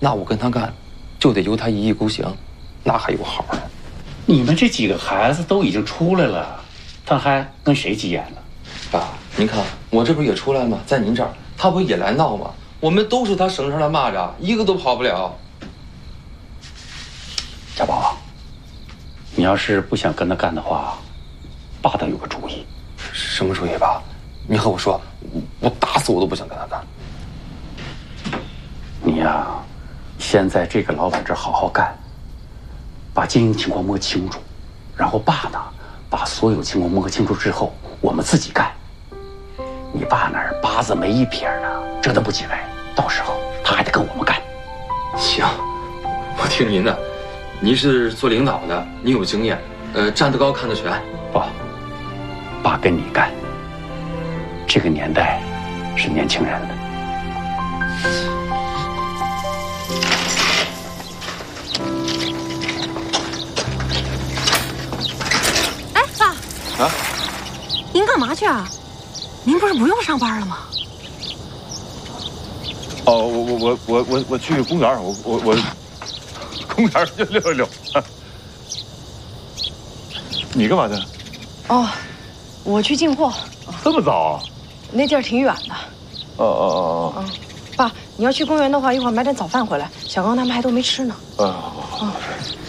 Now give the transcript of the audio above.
那我跟他干，就得由他一意孤行，那还有好呢？ 你们这几个孩子都已经出来了，他还跟谁急眼了？ 爸，您看我这不是也出来吗？在您这儿，他不也来闹吗？我们都是他绳上的蚂蚱，一个都跑不了。 家宝，你要是不想跟他干的话，爸倒有个主意。 什么主意，爸？你和我说，我打死我都不想跟他干。 你呀，先在这个老板这儿好好干，把经营情况摸清楚，然后爸呢，把所有情况摸清楚之后，我们自己干。你爸那儿八字没一撇呢，折腾不起来，到时候他还得跟我们干。 行，我听您的。您是做领导的，您有经验，站得高看得全。 不，爸跟你干。这个年代是年轻人的。 哎，爸。 啊？ 您干嘛去啊？您不是不用上班了吗？ 哦，我去公园，我公园就溜一溜。你干嘛去？ 哦，我去进货。 这么早啊？ 那地儿挺远的。 哦。 爸，你要去公园的话，一会儿买点早饭回来，小刚他们还都没吃呢。 好。